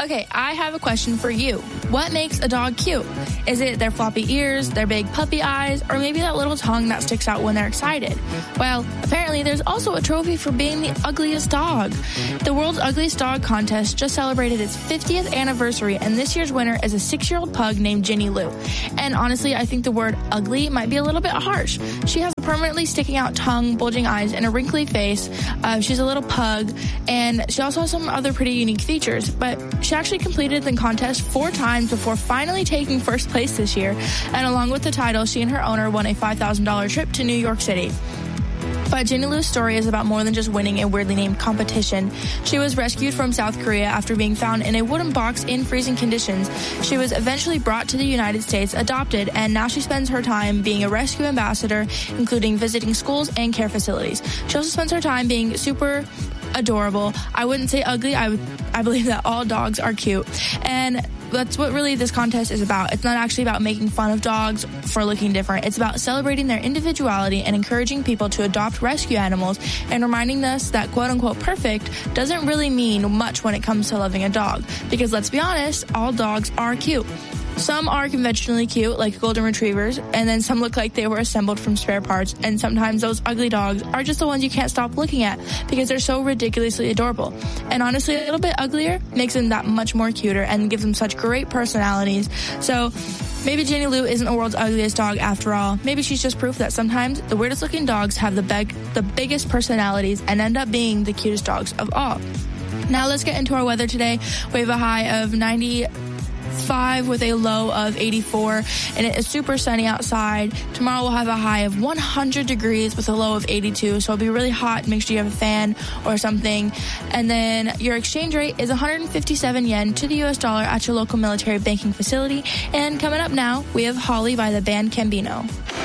Okay, I have a question for you. What makes a dog cute? Is it their floppy ears, their big puppy eyes, or maybe that little tongue that sticks out when they're excited? Well, apparently there's also a trophy for being the ugliest dog. The World's Ugliest Dog contest just celebrated its 50th anniversary, and this year's winner is a 6-year-old pug named Ginny Lou. And honestly, I think the word ugly might be a little bit harsh. She has a permanently sticking out tongue, bulging eyes, and a wrinkly face. She's a little pug, and she also has some other pretty unique features, but she actually completed the contest 4 times before finally taking first place this year, and along with the title, she and her owner won a $5,000 trip to New York City. But Ginny Lou's story is about more than just winning a weirdly named competition. She was rescued from South Korea after being found in a wooden box in freezing conditions. She was eventually brought to the United States, adopted, and now she spends her time being a rescue ambassador, including visiting schools and care facilities. She also spends her time being super adorable. I wouldn't say ugly. I believe that all dogs are cute. And that's what really this contest is about. It's not actually about making fun of dogs for looking different. It's about celebrating their individuality and encouraging people to adopt rescue animals and reminding us that quote-unquote perfect doesn't really mean much when it comes to loving a dog. Because let's be honest, all dogs are cute. Some are conventionally cute, like golden retrievers, and then some look like they were assembled from spare parts, and sometimes those ugly dogs are just the ones you can't stop looking at because they're so ridiculously adorable. And honestly, a little bit uglier makes them that much more cuter and gives them such great personalities. So maybe Ginny Lou isn't the world's ugliest dog after all. Maybe she's just proof that sometimes the weirdest looking dogs have the biggest personalities and end up being the cutest dogs of all. Now let's get into our weather today. We have a high of 95 with a low of 84, and it is super sunny outside. Tomorrow we'll have a high of 100 degrees with a low of 82, so it'll be really hot. Make sure you have a fan or something. And then your exchange rate is 157 yen to the US dollar at your local military banking facility. And coming up now, we have Holly by the band Cambino.